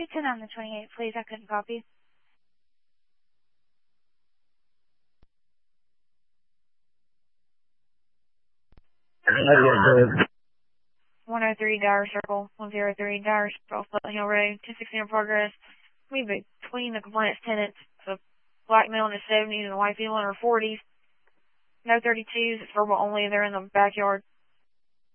10 on the 28th, please. I couldn't copy. Not yet, Deb. 103 Dyer Circle, 103 Dyer Circle, Float Hill Road, 1016 in progress. We between the compliance tenants, the black male in his 70s and the white female in her 40s. No 32s, it's verbal only. They're in the backyard.